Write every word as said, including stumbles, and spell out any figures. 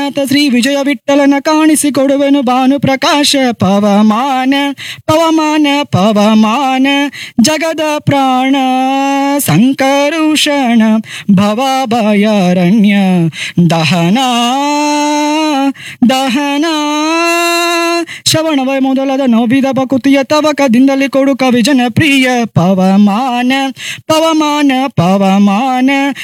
ಶ್ರೀ ವಿಜಯ ವಿಠಲನ ಕಾಣಿಸಿಕೊಡುವೆನು ಭಾನು ಪ್ರಕಾಶ ಪವಮಾನ ಪವಮಾನ ಪವಮಾನ ಜಗದ ಪ್ರಾಣ ಸಂಕರುಷಣ ಭವಭಯಾರಣ್ಯ ದಹನ ದಹನ ಶ್ರವಣವೇ ಮೊದಲಾದ ನೋವಿದ ಬಕುತಿಯ ತವಕದಿಂದಲೇ ಕೊಡು ಕವಿ ಜನಪ್ರಿಯ ಪವಮಾನ ಪವಮಾನ ಪವಮಾನ